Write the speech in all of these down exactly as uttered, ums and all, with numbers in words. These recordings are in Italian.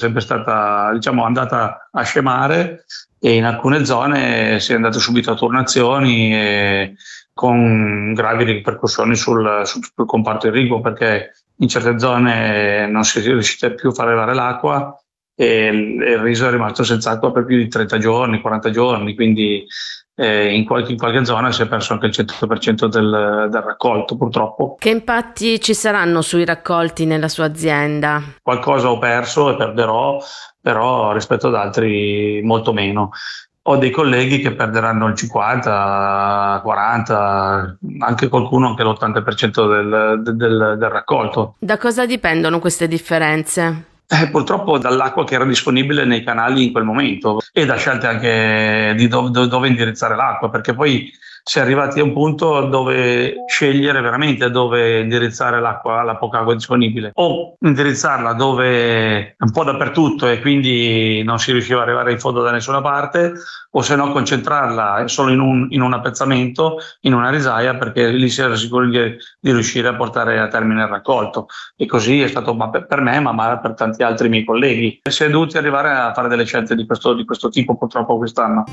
sempre stata, diciamo, andata a scemare, e in alcune zone si è andato subito a turnazioni e con gravi ripercussioni sul, sul, sul comparto irriguo, perché in certe zone non si è riuscita più a far arrivare l'acqua e il, il riso è rimasto senza acqua per più di trenta giorni, quaranta giorni, quindi eh, in, qualche, in qualche zona si è perso anche il cento per cento del, del raccolto, purtroppo. Che impatti ci saranno sui raccolti nella sua azienda? Qualcosa ho perso e perderò, però rispetto ad altri molto meno. Ho dei colleghi che perderanno il cinquanta, quaranta, anche qualcuno anche l'ottanta per cento del, del, del raccolto. Da cosa dipendono queste differenze? Eh, purtroppo dall'acqua che era disponibile nei canali in quel momento, e da scelte anche di do- do- dove indirizzare l'acqua, perché poi si è arrivati a un punto dove scegliere veramente dove indirizzare l'acqua, la poca acqua disponibile, o indirizzarla dove un po' dappertutto e quindi non si riusciva ad arrivare in fondo da nessuna parte, o se no concentrarla solo in un, in un appezzamento, in una risaia, perché lì si era sicuri di, di riuscire a portare a termine il raccolto. E così è stato ma per me, ma per tanti altri miei colleghi. Si è dovuti arrivare a fare delle scelte di questo, di questo tipo purtroppo quest'anno.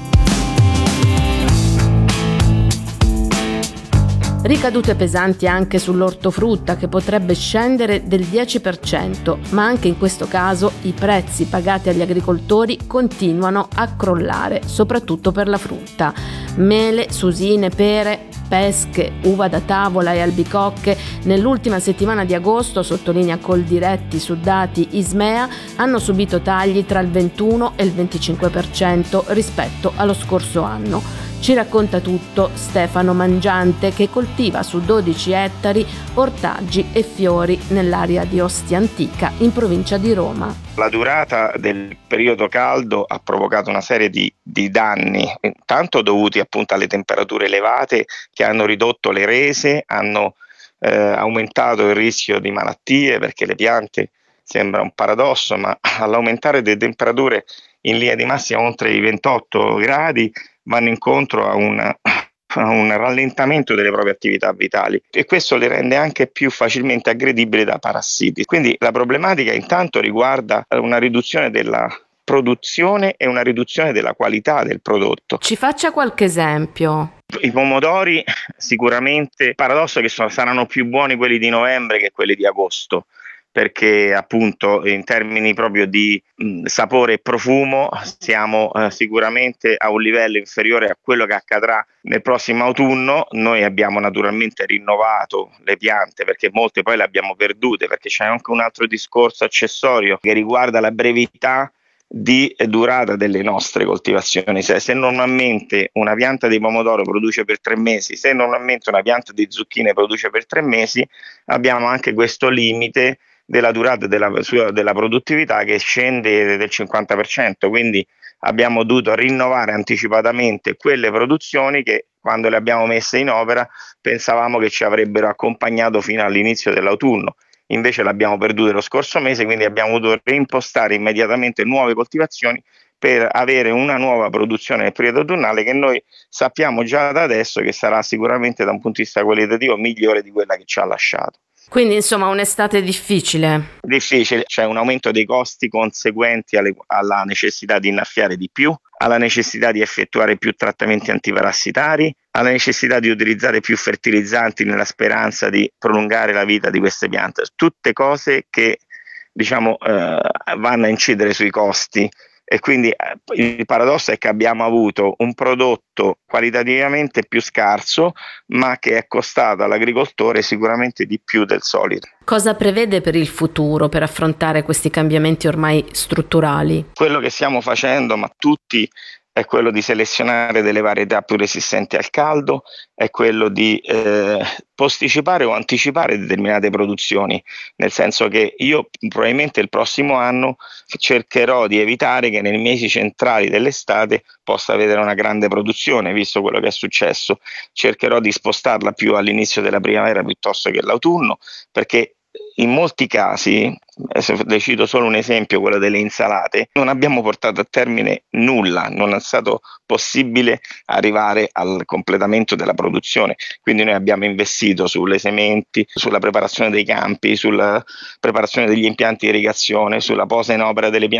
Ricadute pesanti anche sull'ortofrutta, che potrebbe scendere del dieci per cento, ma anche in questo caso i prezzi pagati agli agricoltori continuano a crollare, soprattutto per la frutta. Mele, susine, pere, pesche, uva da tavola e albicocche nell'ultima settimana di agosto, sottolinea Coldiretti su dati Ismea, hanno subito tagli tra il ventuno e il venticinque per cento rispetto allo scorso anno. Ci racconta tutto Stefano Mangiante, che coltiva su dodici ettari ortaggi e fiori nell'area di Ostia Antica, in provincia di Roma. La durata del periodo caldo ha provocato una serie di, di danni, intanto dovuti appunto alle temperature elevate che hanno ridotto le rese, hanno eh, aumentato il rischio di malattie, perché le piante, sembra un paradosso, ma all'aumentare delle temperature in linea di massima oltre i ventotto gradi vanno incontro a un, a un rallentamento delle proprie attività vitali, e questo le rende anche più facilmente aggredibili da parassiti. Quindi la problematica intanto riguarda una riduzione della produzione e una riduzione della qualità del prodotto. Ci faccia qualche esempio. I pomodori sicuramente, paradosso che sono, saranno più buoni quelli di novembre che quelli di agosto, perché appunto in termini proprio di mh, sapore e profumo siamo eh, sicuramente a un livello inferiore a quello che accadrà nel prossimo autunno. Noi abbiamo naturalmente rinnovato le piante, perché molte poi le abbiamo perdute, perché c'è anche un altro discorso accessorio che riguarda la brevità di durata delle nostre coltivazioni. Se, se normalmente una pianta di pomodoro produce per tre mesi, se normalmente una pianta di zucchine produce per tre mesi, abbiamo anche questo limite della durata della, della produttività che scende del cinquanta per cento, quindi abbiamo dovuto rinnovare anticipatamente quelle produzioni che, quando le abbiamo messe in opera, pensavamo che ci avrebbero accompagnato fino all'inizio dell'autunno. Invece l'abbiamo perdute lo scorso mese, quindi abbiamo dovuto reimpostare immediatamente nuove coltivazioni per avere una nuova produzione nel periodo autunnale, che noi sappiamo già da adesso che sarà sicuramente da un punto di vista qualitativo migliore di quella che ci ha lasciato. Quindi insomma un'estate difficile. Difficile, c'è un aumento dei costi conseguenti alle, alla necessità di innaffiare di più, alla necessità di effettuare più trattamenti antiparassitari, alla necessità di utilizzare più fertilizzanti nella speranza di prolungare la vita di queste piante. Tutte cose che diciamo eh, vanno a incidere sui costi. E quindi eh, il paradosso è che abbiamo avuto un prodotto qualitativamente più scarso, ma che è costato all'agricoltore sicuramente di più del solito. Cosa prevede per il futuro per affrontare questi cambiamenti ormai strutturali? Quello che stiamo facendo, ma tutti, è quello di selezionare delle varietà più resistenti al caldo, è quello di eh, posticipare o anticipare determinate produzioni, nel senso che io probabilmente il prossimo anno cercherò di evitare che nei mesi centrali dell'estate possa vedere una grande produzione, visto quello che è successo. Cercherò di spostarla più all'inizio della primavera piuttosto che l'autunno, perché in molti casi, le cito solo un esempio, quello delle insalate, non abbiamo portato a termine nulla, non è stato possibile arrivare al completamento della produzione, quindi noi abbiamo investito sulle sementi, sulla preparazione dei campi, sulla preparazione degli impianti di irrigazione, sulla posa in opera delle piante